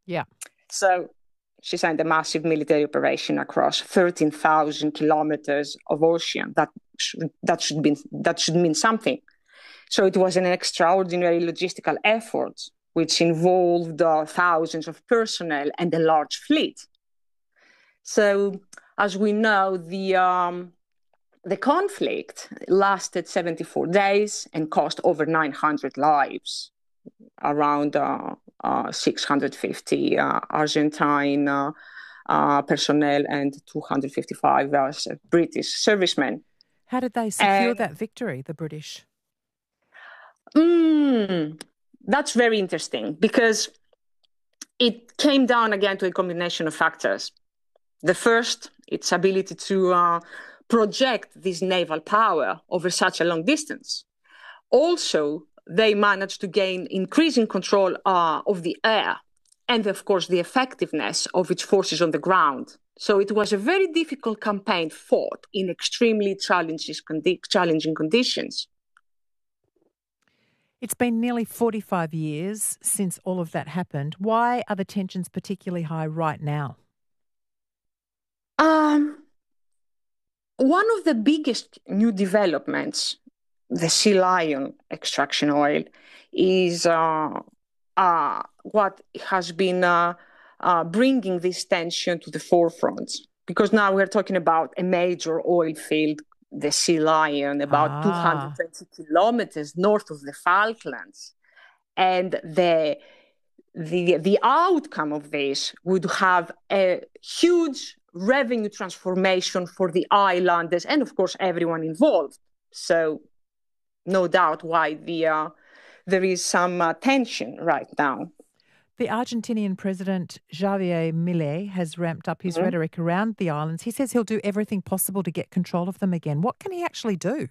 Yeah. So she signed a massive military operation across 13,000 kilometers of ocean. That should mean something. So it was an extraordinary logistical effort, which involved thousands of personnel and a large fleet. So, as we know, the conflict lasted 74 days and cost over 900 lives, around 650 Argentine personnel and 255 British servicemen. How did they secure that victory, the British? That's very interesting because it came down again to a combination of factors. The first, its ability to project this naval power over such a long distance. Also, they managed to gain increasing control of the air and, of course, the effectiveness of its forces on the ground. So it was a very difficult campaign fought in extremely challenging conditions. It's been nearly 45 years since all of that happened. Why are the tensions particularly high right now? One of the biggest new developments, the sea lion extraction oil, is what has been bringing this tension to the forefront. Because now we're talking about a major oil field, the Sea Lion, about 220 kilometers north of the Falklands. And the outcome of this would have a huge revenue transformation for the islanders and, of course, everyone involved. So no doubt why there is some tension right now. The Argentinian president, Javier Milei, has ramped up his rhetoric around the islands. He says he'll do everything possible to get control of them again. What can he actually do?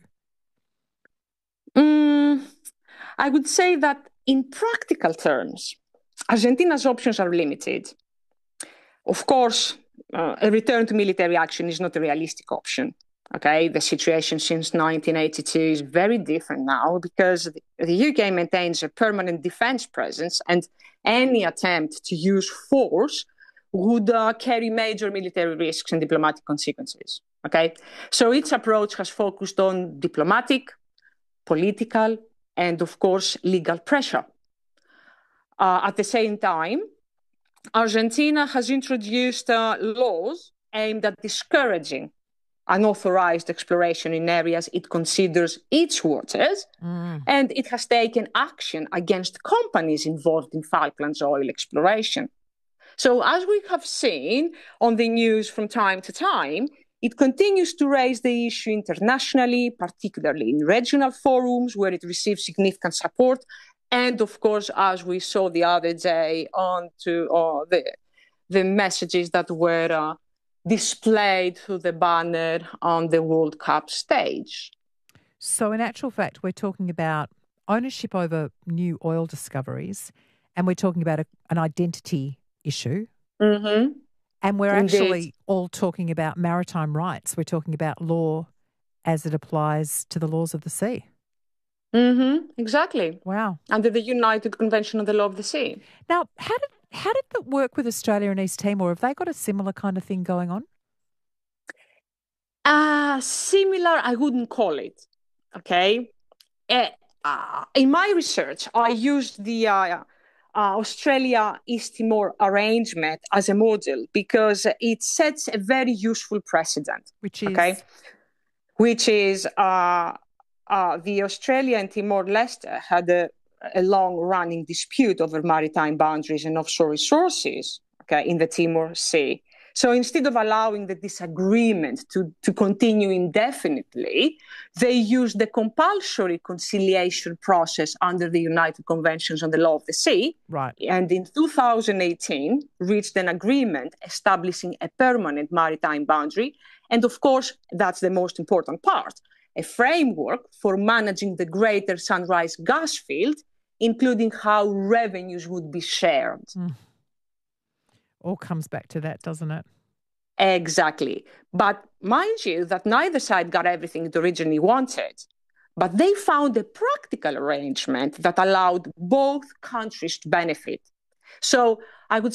I would say that in practical terms, Argentina's options are limited. Of course, a return to military action is not a realistic option. Okay, the situation since 1982 is very different now because the UK maintains a permanent defence presence, and any attempt to use force would carry major military risks and diplomatic consequences. Okay, so its approach has focused on diplomatic, political, and of course legal pressure. At the same time, Argentina has introduced laws aimed at discouraging unauthorized exploration in areas it considers its waters, and it has taken action against companies involved in Falklands oil exploration. So as we have seen on the news from time to time, it continues to raise the issue internationally, particularly in regional forums where it receives significant support, and of course, as we saw the other day, on to the messages that were displayed through the banner on the World Cup stage. So in actual fact, we're talking about ownership over new oil discoveries, and we're talking about an identity issue. Mm-hmm. And we're actually all talking about maritime rights. We're talking about law as it applies to the laws of the sea. Exactly. Wow. Under the United Convention on the Law of the Sea. Now, how did that work with Australia and East Timor? Have they got a similar kind of thing going on? Similar, I wouldn't call it. Okay. In my research, I used the Australia-East Timor arrangement as a model because it sets a very useful precedent. Which is? Okay. Which is the Australia and Timor-Leste had a long-running dispute over maritime boundaries and offshore resources, okay, in the Timor Sea. So instead of allowing the disagreement to continue indefinitely, they used the compulsory conciliation process under the United Conventions on the Law of the Sea. Right. And in 2018, reached an agreement establishing a permanent maritime boundary. And of course, that's the most important part, a framework for managing the Greater Sunrise gas field, including how revenues would be shared. All comes back to that, doesn't it? Exactly. But mind you that neither side got everything it originally wanted. But they found a practical arrangement that allowed both countries to benefit. So I would